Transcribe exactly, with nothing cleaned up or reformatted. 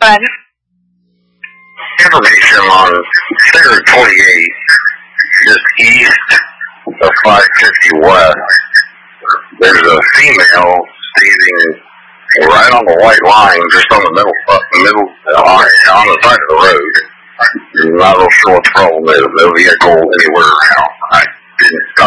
fun. Information on Figure twenty-eight, just east of five fifty West. There's a female standing right on the white line, just on the middle, middle uh, on the side of the road. I'm not real sure what the problem is. No vehicle anywhere around. I didn't stop.